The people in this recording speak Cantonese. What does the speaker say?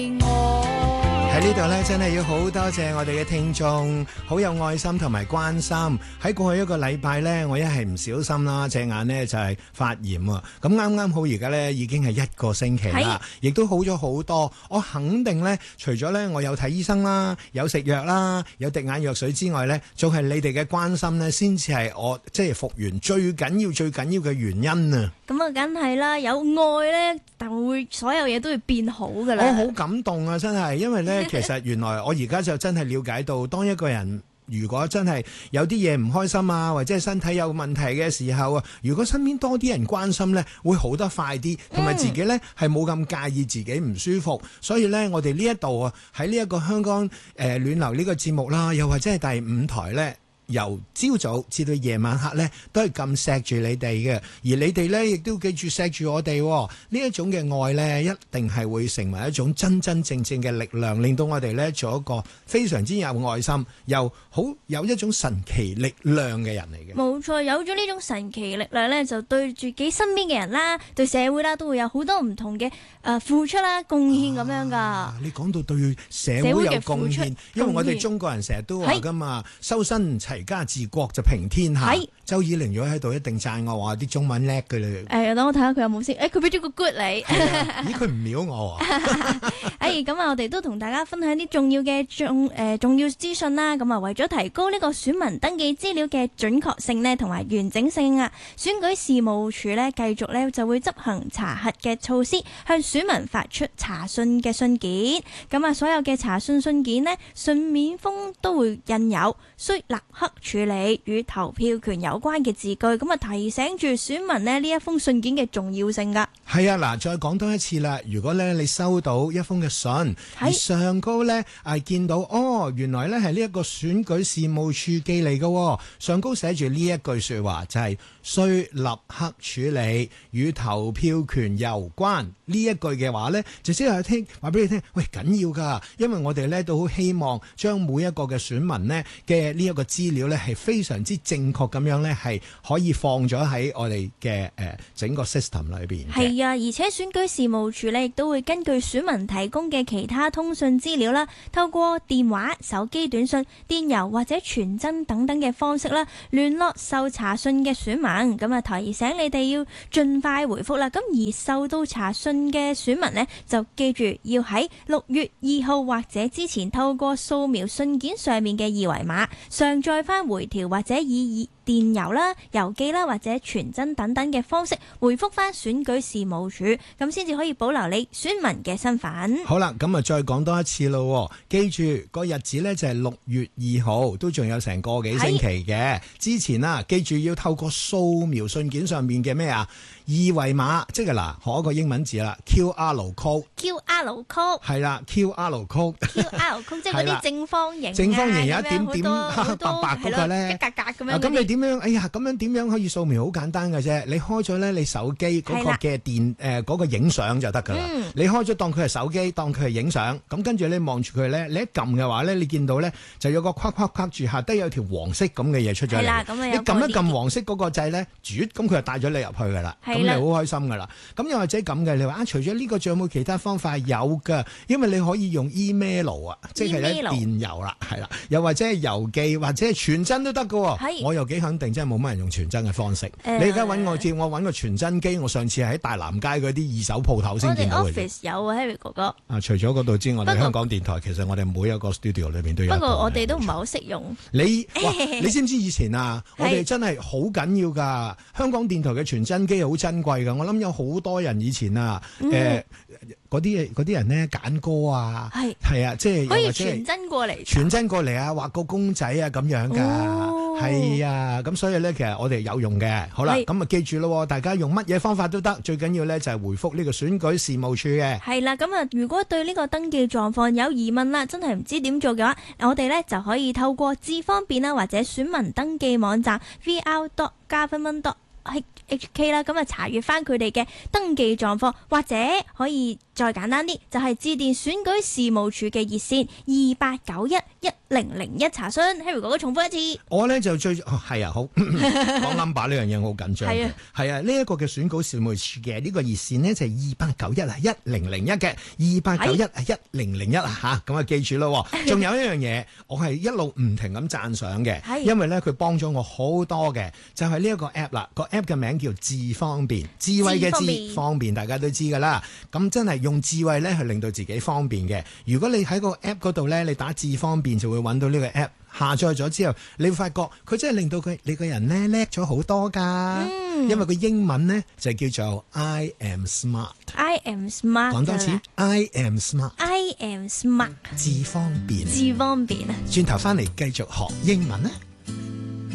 喺呢度呢，真係要好多謝我哋嘅聽眾，好有愛心同埋關心。喺過去一個禮拜呢，我一係唔小心啦，隻眼呢就係發炎啊。咁啱啱好而家呢已經係1個星期啦，亦都好咗好多。我肯定呢，除咗呢我有睇醫生啦，有食藥啦，有滴眼藥水之外呢，仲係你哋嘅關心呢，先至係我即係復原最緊要嘅原因啊！ 咁啊，梗係啦，有愛呢，就會所有嘢都會變好噶啦。 我好感動啊，真係，因為呢，其實原來我而家就真係了解到，當一個人如果真係有啲嘢唔開心啊，或者係身體有問題嘅時候啊，如果身邊多啲人關心呢，會好得快啲，同埋自己呢係冇咁介意自己唔舒服。所以呢，我哋呢一度啊，喺呢一個香港暖流呢個節目啦，又或者係第5台呢，由朝早至到夜晚黑呢，都係咁錫住你哋嘅，而你哋呢，亦都記住錫住我哋。呢一種嘅愛呢，一定係會成為一種真真正正嘅力量，令到我哋呢做一個非常之有愛心，又好有一種神奇力量嘅人嚟嘅。 冇錯，有咗呢種神奇力量呢，就對住自己身邊嘅人啦，對社會啦，都會有好多唔同嘅付出啦、貢獻咁樣噶。 你講到對社會有貢獻，因為我哋中國人成日都話噶嘛，修身齊家治國就平天下。周以玲如果喺度一定讚我話啲中文叻嘅咧。 等我睇下佢有冇先。佢俾咗個 good 你。 咦，佢唔秒我啊？ 咁啊，我哋都同大家分享啲重要嘅重要資訊啦。咁啊，為咗提高呢個選民登記資料嘅準確性呢，同埋完整性啊，選舉事務處呢繼續呢就會執行查核嘅措施，向選民發出查詢嘅信件。咁啊，所有嘅查詢信件呢，信面封都會印有需立刻處理與投票權有關嘅字句，咁啊提醒住選民呢一封信件嘅重要性噶。 係啊，嗱，再講多一次啦。如果咧你收到一封嘅信，而上高咧見到原來咧係呢一個選舉事務處寄嚟嘅，上高寫住呢一句說話，就係需立刻處理與投票權有關。呢一句嘅話咧，就即係話俾你聽，喂，緊要噶，因為我哋咧都好希望將每一個嘅選民呢嘅呢一個資料咧係非常之正確咁樣咧係可以放咗喺我哋嘅整個 system 裏邊。 係啊，而且選舉事務處呢亦都會根據選民提供嘅其他通訊資料啦，透過電話、手機短信、電郵或者傳真等等嘅方式啦，聯絡受查詢嘅選民。咁啊，提醒你哋要盡快回覆啦。咁而受到查詢嘅選民呢，就記住要喺6月2號或者之前透過掃描信件上面嘅二維碼，上載翻回條或者以電郵啦、郵寄啦或者傳真等等嘅方式回覆翻選舉事務處，咁先至可以保留你選民嘅身份。 好啦，咁啊再講多一次咯，記住個日子呢就係6月2號，都仲有成個幾星期嘅。之前啊，記住要透過掃描信件上面嘅咩啊二維碼，即係嗱，學一個英文字啦 QR code 係啦 QR code 即係嗰啲正方形， 正方形有一點點黑黑白白嗰個咧， 一格格咁樣。 咁你點樣？哎呀，咁樣點樣可以掃描？好簡單嘅啫，你開咗咧，你手機嗰個嘅電嗰個影相就得噶啦。你開咗當佢係手機，當佢係影相，咁跟住你望住佢咧，你一撳嘅話咧，你見到咧就有個框住下低有條黃色咁嘅嘢出咗嚟。你撳一撳黃色嗰個掣咧，咁佢就帶咗你入去噶啦。咁你好開心噶啦。咁又或者咁嘅，你話除咗呢個仲有冇其他方法？有噶，因為你可以用 email 啊，即係咧電郵啦，係啦，又或者係郵寄或者係傳真都得噶。我又幾肯定，真係冇乜人用傳真嘅方式。你而家揾我接，我揾個傳真機。我上次喺大南街嗰啲二手鋪頭先見到嘅。 office 有啊 Harry 哥哥。 除咗嗰度之外，我哋香港電台其實我哋每一個 studio 裏面都有。 不過我哋都唔係好識用。 你知唔知以前啊，我哋真係好緊要噶。香港電台嘅傳真機好珍貴噶。我諗有好多人以前啊，嗰啲人咧揀歌啊，係啊，即係可以傳真過嚟啊， 畫個公仔啊咁樣噶，係啊，咁所以咧其實我哋有用嘅。好啦，咁啊記住咯，大家用乜嘢方法都得，最緊要咧就係回覆呢個選舉事務處嘅。係啦，咁啊如果對呢個登記狀況有疑問啦，真係唔知點做嘅話，我哋咧就可以透過智方便啦，或者選民登記網站 vr.government.hk HK 啦，咁啊查閱翻佢哋嘅登記狀況，或者可以再簡單啲，就係致電選舉事務處嘅熱線28911001查詢。Harry 哥哥重複一次， 我咧就最係啊，好講 number 呢樣嘢好緊張嘅，係啊，呢一個嘅選舉事務處嘅呢個熱線呢，就係28911001嘅28911001嚇，咁啊記住咯。仲有一樣嘢，我係一路唔停咁讚賞嘅，因為咧佢幫咗我好多嘅，就係呢一個 app 啦。個 app 嘅名叫智方便，智慧嘅智，方便大家都知噶啦。咁真係用智慧咧，去令到自己方便嘅。如果你喺個 app 嗰度咧，你打智方便就會揾到呢個 app。下載咗之後，你會發覺佢真係令到你個人咧叻咗好多噶。因為個英文咧就叫做 I am smart。I am smart。講多次 I am smart。I am smart。智方便。智方便啊！轉頭翻嚟繼續學英文咧。